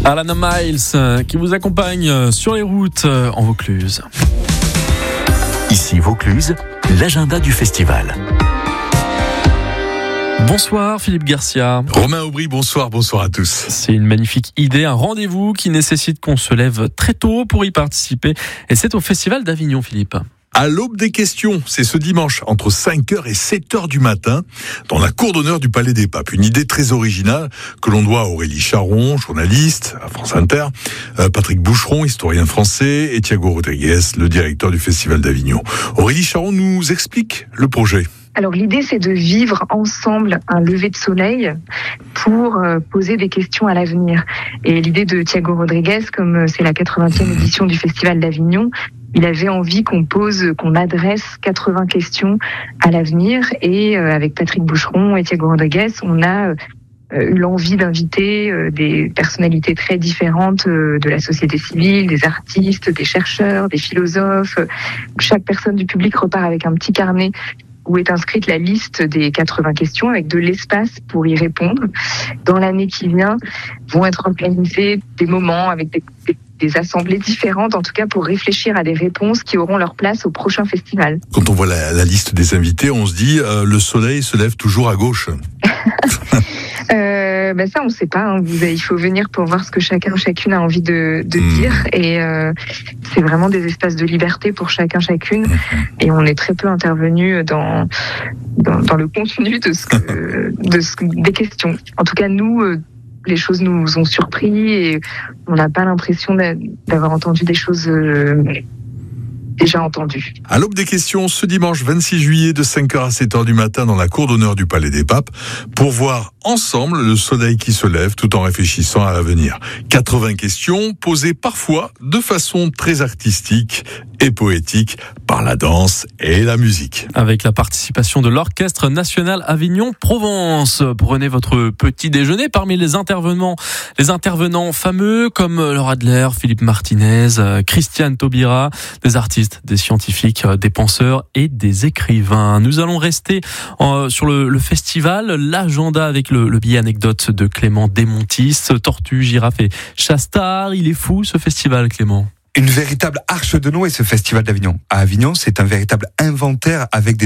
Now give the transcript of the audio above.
Alana Miles qui vous accompagne sur les routes en Vaucluse. Ici Vaucluse, l'agenda du festival. Bonsoir Philippe Garcia. Romain Aubry, bonsoir à tous. C'est une magnifique idée, un rendez-vous qui nécessite qu'on se lève très tôt pour y participer. Et c'est au Festival d'Avignon, Philippe. À l'aube des questions, c'est ce dimanche entre 5h et 7h du matin dans la cour d'honneur du Palais des Papes. Une idée très originale que l'on doit à Aurélie Charon, journaliste à France Inter, Patrick Boucheron, historien français, et Thiago Rodriguez, le directeur du Festival d'Avignon. Aurélie Charon nous explique le projet. Alors l'idée, c'est de vivre ensemble un lever de soleil pour poser des questions à l'avenir. Et l'idée de Thiago Rodriguez, comme c'est la 80e édition du Festival d'Avignon, il avait envie qu'on adresse 80 questions à l'avenir. Et avec Patrick Boucheron et Thiago Rodriguez, on a eu l'envie d'inviter des personnalités très différentes de la société civile, des artistes, des chercheurs, des philosophes. Chaque personne du public repart avec un petit carnet où est inscrite la liste des 80 questions avec de l'espace pour y répondre. Dans l'année qui vient, vont être organisés des moments avec des assemblées différentes, en tout cas pour réfléchir à des réponses qui auront leur place au prochain festival. Quand on voit la liste des invités, on se dit le soleil se lève toujours à gauche. Ça, on ne sait pas. Il faut venir pour voir ce que chacune a envie de dire. Et c'est vraiment des espaces de liberté pour chacune. Et on est très peu intervenu dans le contenu des questions. En tout cas, nous, les choses nous ont surpris et on n'a pas l'impression d'avoir entendu des choses déjà entendues. À l'aube des questions, ce dimanche 26 juillet de 5h à 7h du matin dans la cour d'honneur du Palais des Papes pour voir ensemble le soleil qui se lève tout en réfléchissant à l'avenir. 80 questions posées parfois de façon très artistique et poétique par la danse et la musique. Avec la participation de l'Orchestre National Avignon-Provence. Prenez votre petit déjeuner parmi les intervenants fameux comme Laura Adler, Philippe Martinez, Christiane Taubira, des artistes, des scientifiques, des penseurs et des écrivains. Nous allons rester sur le festival, l'agenda avec le billet anecdote de Clément Desmontis, Tortue, Girafe et Chastard. Il est fou ce festival, Clément. Une véritable arche de Noé, ce festival d'Avignon. À Avignon, c'est un véritable inventaire avec des